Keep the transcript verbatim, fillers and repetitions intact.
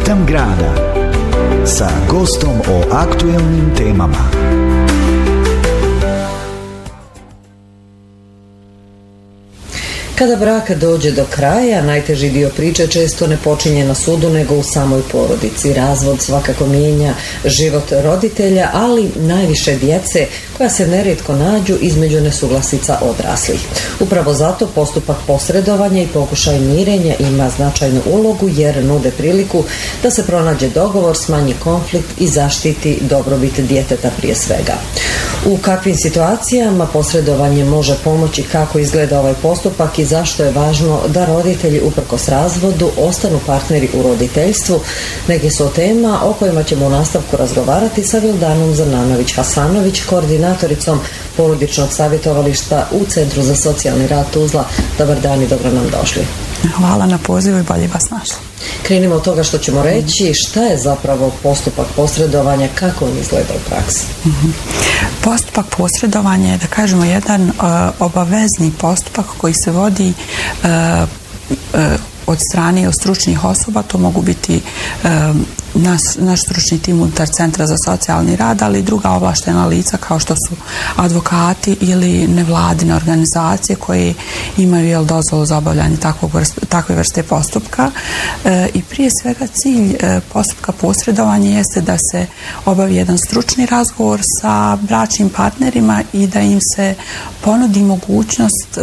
Ritam grada sa gostom o aktuelnim temama. Kada brak dođe do kraja, najteži dio priče često ne počinje na sudu nego u samoj porodici. Razvod svakako mijenja život roditelja, ali najviše djece koja se nerijetko nađu između nesuglasica odraslih. Upravo zato postupak posredovanja i pokušaj mirenja ima značajnu ulogu jer nude priliku da se pronađe dogovor, smanji konflikt i zaštiti dobrobit djeteta prije svega. U kakvim situacijama posredovanje može pomoći, kako izgleda ovaj postupak i zašto je važno da roditelji uprkos razvodu ostanu partneri u roditeljstvu, neke su tema o kojima ćemo u nastavku razgovarati sa Vildanom Zananović-Hasanović, koordinatoricom porodičnog savjetovališta u Centru za socijalni rad Tuzla. Dobar dan i dobro nam došli. Hvala na pozivu i bolje vas našli. Krenimo od toga što ćemo reći, šta je zapravo postupak posredovanja, kako on izgleda u praksi? Mm-hmm. Postupak posredovanja je, da kažemo, jedan uh, obavezni postupak koji se vodi uh, uh, od strane stručnih osoba. To mogu biti uh, naš, naš stručni tim unutar Centra za socijalni rad, ali i druga ovlaštena lica kao što su advokati ili nevladine organizacije koje imaju jel, dozvolu za obavljanje vrste, takve vrste postupka. E, I prije svega cilj e, postupka posredovanja jeste da se obavi jedan stručni razgovor sa bračnim partnerima i da im se ponudi mogućnost